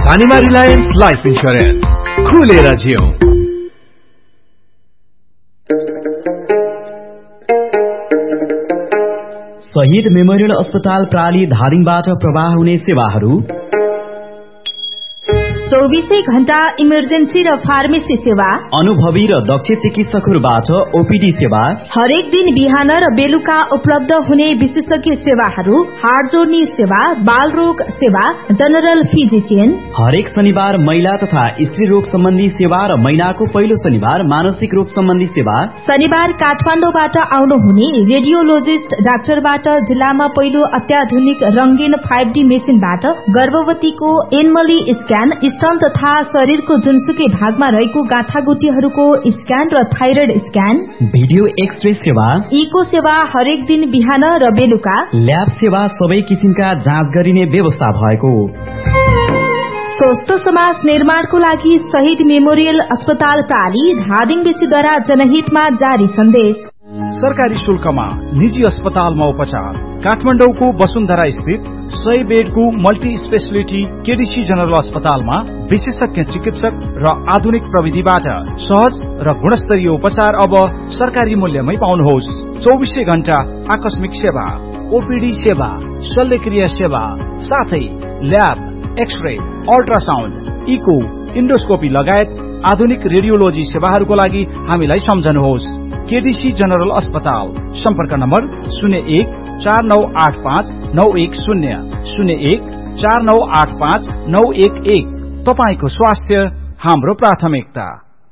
सानीमा Reliance life insurance, खुलेर जियौं। शहीद मेमोरियल अस्पताल प्राली धादिङबाट प्रवाह हुने सेवाहरू: 24 घण्टा इमर्जेन्सी र फार्मेसी सेवा, अनुभवी र दक्ष चिकित्सकहरूबाट ओपीडी सेवा, हरेक दिन बिहान र बेलुका उपलब्ध हुने विशेषज्ञ सेवाहरू, हाड जोड्ने सेवा, बाल रोग सेवा, जनरल फिजिशियन, हरेक शनिबार महिला तथा स्त्री रोग सम्बन्धी सेवा र महिनाको पहिलो शनिबार मानसिक रोग सम्बन्धी सेवा, शनिबार काठमाडौँबाट आउनुहुने रेडियोलोजिस्ट डाक्टरबाट जिल्लामा पहिलो अत्याधुनिक रंगीन 5D मेसिनबाट गर्भवतीको एनमली स्क्यान, स्तन तथा शरीरको जुनसुकै भागमा रहेको गाँठागुटीहरूको स्क्यान र थाइरोइड स्क्यान, भिडियो एक्सरे सेवा, इको सेवा हरेक दिन बिहान र बेलुका, ल्याब सेवा, सबै किसिमका जाँच गरिने व्यवस्था भएको। स्वस्थ समाज निर्माणको लागि शहीद मेमोरियल अस्पताल प्राली धादिङबेसीद्वारा जनहितमा जारी सन्देश। सरकारी शुल्कमा निजी अस्पतालमा उपचार। काठमाडौँको वसुन्धरा स्थित 100 बेडको मल्टी स्पेशलिटी केडीसी जनरल अस्पतालमा विशेषज्ञ चिकित्सक र आधुनिक प्रविधिबाट सहज र गुणस्तरीय उपचार अब सरकारी मूल्यमै पाउनुहोस्। 24 घण्टा आकस्मिक सेवा, ओपीडी सेवा, शल्यक्रिया सेवा, साथै lab, x-ray, ultrasound, eco, endoscopy लगायत आधुनिक रेडियोलोजी सेवाहरूको लागि हामीलाई सम्झनुहोस्। केडीसी जनरल अस्पताल, सम्पर्क नम्बर 01 4985 910 01 4985 911। तपाईको स्वास्थ्य हाम्रो प्राथमिकता।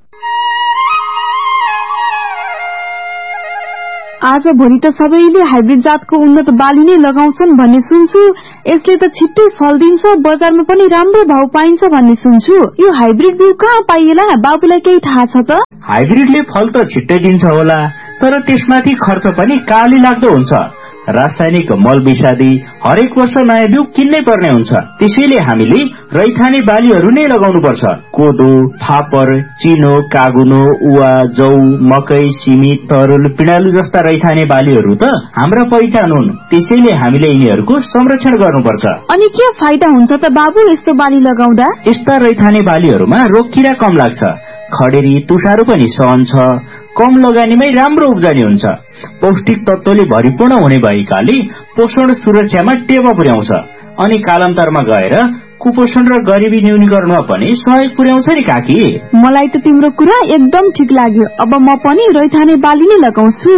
आज भोलि त सबैले हाइब्रिड जातको उन्नत बाली नै लगाउँछन् भन्ने सुन्छु। यसले त छिट्टै फल दिन्छ, बजारमा पनि राम्रो भाव पाइन्छ भन्ने सुन्छु। यो हाइब्रिड बिउ कहाँ पाइएला? बाबुलाई केही थाहा छ त? हाइब्रिडले फल त छिट्टै दिन्छ होला, तर त्यसमाथि खर्च पनि काली लाग्दो हुन्छ। रासायनिक मल विषादी हरेक वर्ष नयाँ बिउ किन्नै पर्ने हुन्छ। त्यसैले हामीले रैथाने बालीहरू नै लगाउनु पर्छ। कोदो, फापर, चिनो, कागुनो, उवा, जौ, मकै, सिमी, तरुल, पिँडालु जस्ता रैथाने बालीहरू त हाम्रा पहिचान हुन्। त्यसैले हामीले यिनीहरूको संरक्षण गर्नुपर्छ। अनि के फाइदा हुन्छ त बाबु यस्तो बाली लगाउँदा? यस्ता रैथाने बालीहरूमा रोग किरा कम लाग्छ, खडेरी तुषारो पनि सहन्छ, कम लगानीमै राम्रो उब्जनी हुन्छ। पौष्टिक तत्वले भरिपूर्ण हुने भएकाले पोषण सुरक्षामा टेवा पुर्याउँछ अनि कालान्तरमा गएर कुपोषण र गरिबी न्यूनीकरणमा पनि सहयोग पुर्याउँछ नि काकी। मलाई त तिम्रो कुरा एकदम ठिक लाग्यो। अब म पनि रैथाने बाली नै लगाउँछु।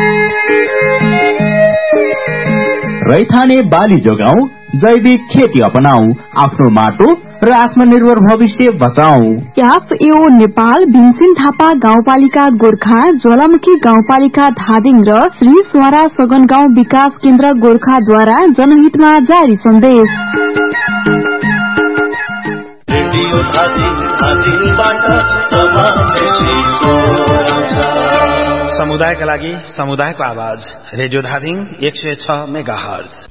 रैथाने बाली जोगाऊ, जैविक खेती अपनाऊ, आफ्नो माटो र आत्मनिर्भर भविष्य बचाऊ। एफएओ नेपाल, भीमसेन थापा गाउँपालिका गोर्खा, ज्वालामुखी गाउँपालिका धादिङ र श्री स्वरा सगन गाउँ विकास केन्द्र गोर्खाद्वारा जनहितमा जारी सन्देश। समुदायका लागि समुदायको आवाज, रेडियो धादिङ 106 मेगाहर्ज।